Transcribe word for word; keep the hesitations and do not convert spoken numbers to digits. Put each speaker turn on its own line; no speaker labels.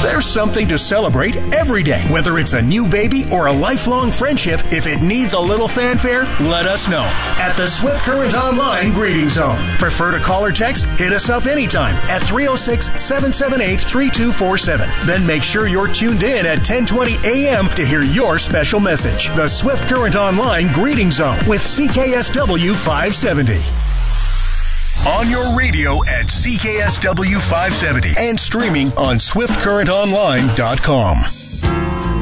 There's something to celebrate every day. Whether it's a new baby or a lifelong friendship, if it needs a little fanfare, let us know at the Swift Current Online Greeting Zone. Prefer to call or text? Hit us up anytime at three oh six, seven seven eight, three two four seven. Then make sure you're tuned in at ten twenty a.m. to hear your special message. The Swift Current Online Greeting Zone with C K S W five seventy. On your radio at C K S W five seventy and streaming on swift current online dot com.